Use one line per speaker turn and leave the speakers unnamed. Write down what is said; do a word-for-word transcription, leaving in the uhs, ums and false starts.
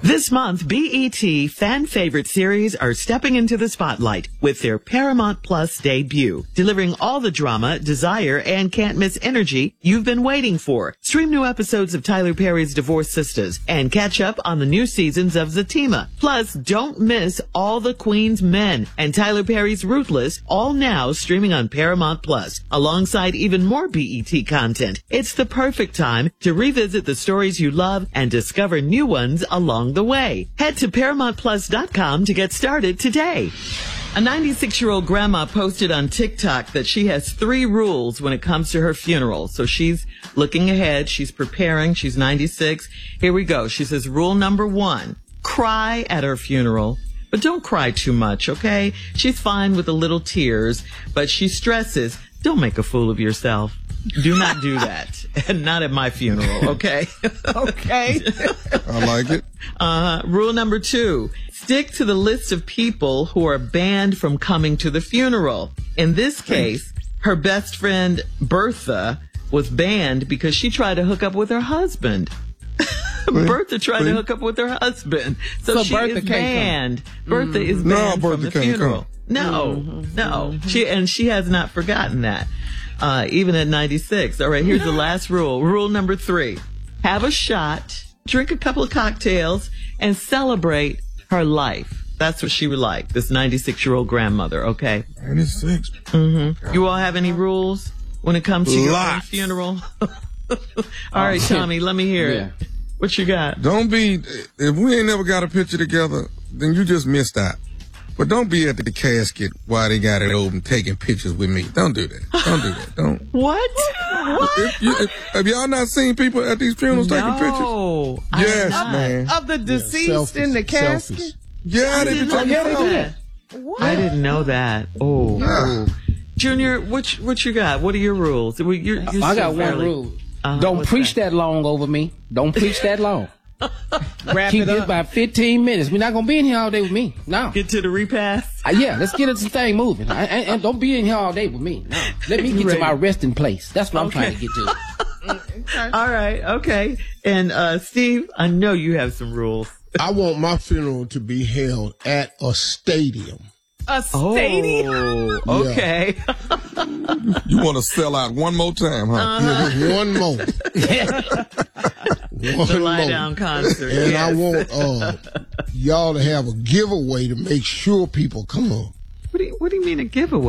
This month, B E T fan favorite series are stepping into the spotlight with their Paramount Plus debut, delivering all the drama, desire, and can't-miss energy you've been waiting for. Stream new episodes of Tyler Perry's Divorced Sisters and catch up on the new seasons of Zatima. Plus, don't miss All the Queen's Men and Tyler Perry's Ruthless, all now streaming on Paramount Plus, alongside even more B E T content. It's the perfect time to revisit the stories you love and discover new ones along the way. Head to Paramount Plus dot com to get started today. A ninety-six-year-old grandma posted on TikTok that she has three rules when it comes to her funeral. So she's looking ahead. She's preparing. She's ninety-six. Here we go. She says, rule number one, cry at her funeral. But don't cry too much, okay? She's fine with the little tears, but she stresses, don't make a fool of yourself. Do not do that. And not at my funeral, okay?
Okay.
I like it.
Uh, rule number two, stick to the list of people who are banned from coming to the funeral. In this case, her best friend, Bertha, was banned because she tried to hook up with her husband. Bertha tried to hook up with her husband. So,
So
she
Bertha
is
can't
banned.
come.
Bertha
Mm-hmm.
is
No,
banned
Bertha
from the
can't
funeral.
come.
No,
Mm-hmm.
no. She and she has not forgotten that. Uh, even at ninety-six. All right, here's the last rule. Rule number three. Have a shot, drink a couple of cocktails, and celebrate her life. That's what she would like, this ninety-six-year-old grandmother, okay?
ninety-six.
Mm-hmm. You all have any rules when it comes to your own
Lots.
funeral? All right, Tommy, let me hear
Yeah.
it. What you got?
Don't be, if we ain't never got a picture together, then you just missed out. But don't be at the casket while they got it open taking pictures with me. Don't do that. Don't do that. Don't.
What?
If you, if, have y'all not seen people at these funerals taking pictures?
No. I
Yes,
have not.
man.
Of the deceased
selfies,
in the casket?
selfies.
Yeah,
I
they be
didn't
taking
know
pictures.
that.
What?
I didn't know that. Oh.
Yeah.
Junior, what you, what you got? What are your rules? Well, You're, you're
I
still
got one
fairly-
rule.
Uh-huh,
Don't
what's
preach
that?
that long over me. Don't preach that long.
Wrap
Keep
it
this
up.
by fifteen minutes. We're not going to be in here all day with me. No.
Get to the repast.
Uh, yeah, let's get this thing moving. I, and, and don't be in here all day with me. No. Let me get
Ready.
to my resting place. That's what I'm
Okay.
trying to get to.
All right, okay. And uh, Steve, I know you have some rules.
I want my funeral to be held at a stadium.
A stadium?
Oh, okay.
You want to sell out one more time, huh?
Uh-huh.
Yeah, just one more.
The
one
lie
more.
down concert.
And I
yes.
want uh, y'all to have a giveaway to make sure people come.
What do you, what do you mean a giveaway?